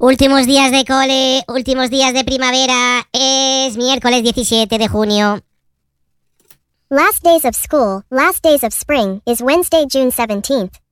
Últimos días de cole, últimos días de primavera, es miércoles 17 de junio. Last days of school, last days of spring, is Wednesday, June 17th.